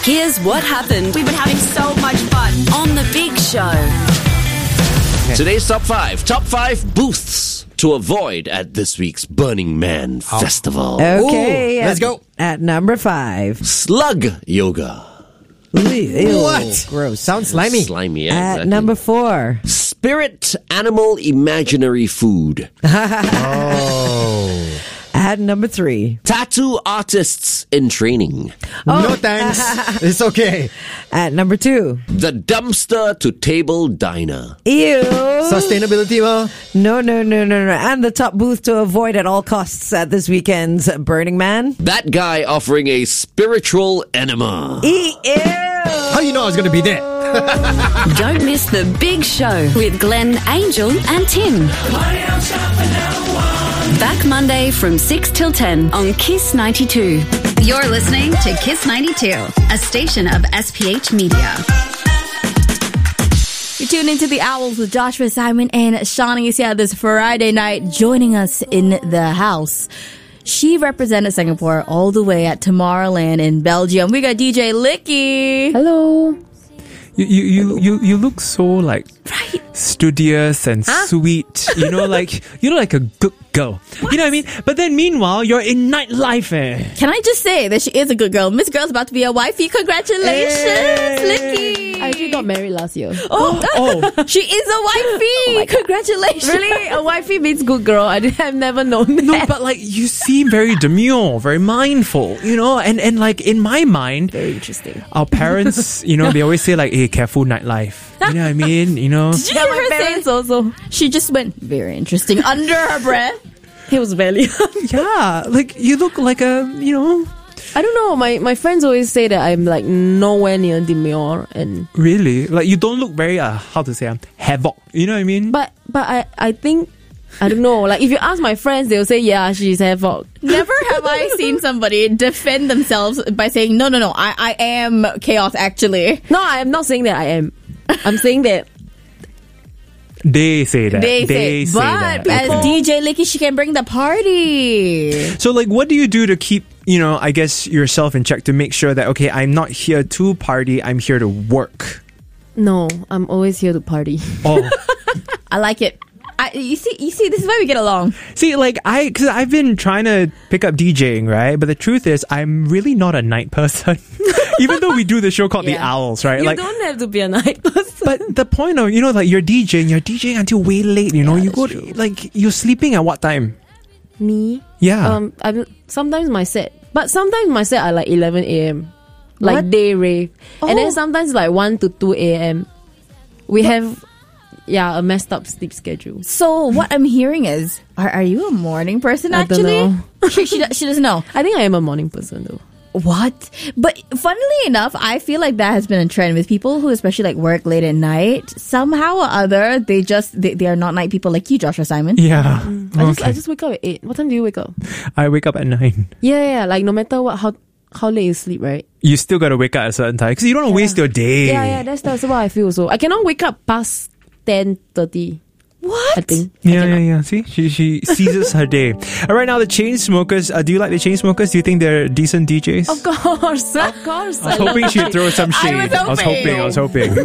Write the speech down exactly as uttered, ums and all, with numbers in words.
Here's what happened We've been having so much fun on The Big Show. Today's top five. Top five booths to avoid at this week's Burning Man oh. Festival. Okay. Ooh, let's at, go. At number five. Slug yoga. Ew, what? Gross. Sounds slimy. Slimy, yeah, At exactly. number four. Spirit animal imaginary food. Oh. At number three. Tattoo artists in training. Oh. No thanks. It's okay. At number two. The dumpster to table diner. Ew. Sustainability, ma? No, no, no, no, no. And the top booth to avoid at all costs at this weekend's Burning Man. That guy offering a spiritual enema. Ew. How do you know I was going to be there? Don't miss The Big Show with Glenn, Angel and Tim. Back Monday from six till ten on Kiss ninety-two. You're listening to Kiss ninety-two, a station of S P H Media. You're tuned into The Owls with Joshua, Simon, and Shawnee is here this Friday night joining us in the house. She represented Singapore all the way at Tomorrowland in Belgium. We got D J Licky. Hello. You you you you, you look so like Right. studious and Huh? sweet. You know, like you look like a good girl. What? You know what I mean? But then meanwhile, you're in nightlife. Eh? Can I just say that she is a good girl? Miss Girl's about to be a wifey. Congratulations, Hey. Licky. I actually got married last year. Oh, Oh. she is a wifey. Congratulations. Really? A wifey means good girl. I did, I've never known that. No, but like you seem very demure, very mindful, you know, and, and like in my mind, Very interesting. our parents, you know, they always say like, hey, careful nightlife. You know what I mean? You know? Did you Yeah, hear my her say? parents also. She just went, very interesting, under her breath. He was very. Yeah, like you look like a, you know, I don't know. My my friends always say that I'm like nowhere near demure, and really, like you don't look very, uh, how to say, um, havoc. You know what I mean? but but I I think I don't know. Like if you ask my friends, they'll say yeah, she's havoc. Never have I seen somebody defend themselves by saying, no, no, no, I, I am chaos, actually. No, I am not saying that I am. I'm saying that. They say that. They, say, say but that. as D J Licky, she can bring the party. So, like, what do you do to keep, you know, I guess yourself in check to make sure that, okay, I'm not here to party, I'm here to work? No, I'm always here to party. Oh. I like it. I, you see, you see, this is why we get along. See, like, I, because I've been trying to pick up DJing, right? But the truth is, I'm really not a night person. Even though we do the show called The Yeah. Owls, right? You like, don't have to be a night person. but the point of, you know, like, you're DJing, you're DJing until way late, you know? Yeah, you go, that's to, true. like, you're sleeping at what time? Me? Yeah. Um, I'm sometimes my set, but sometimes my set are like eleven a.m. like What? day rave, and Oh. then sometimes like one to two a.m. We have, yeah, a messed up sleep schedule. So what I'm hearing is, are, are you a morning person, I don't actually? know. she, she, do- she doesn't know. I think I am a morning person though. What? But funnily enough, I feel like that has been a trend with people who especially like work late at night. Somehow or other, they just, they, they are not night people like you, Joshua Simon. Yeah. I just Okay. I just wake up at eight. What time do you wake up? I wake up at nine. Yeah, yeah, yeah, like no matter what, how how late you sleep, right? You still got to wake up at a certain time because you don't want to waste your day. Yeah, yeah, that's that's what I feel. So I cannot wake up past ten thirty. What? I think. I Yeah, yeah, cannot. yeah. See, she she seizes her day. All right, now the Chainsmokers. Uh, do you like the Chainsmokers? Do you think they're decent D Js? Of course, of course. I was hoping she'd throw some I shade. was I was hoping. hoping. I was hoping.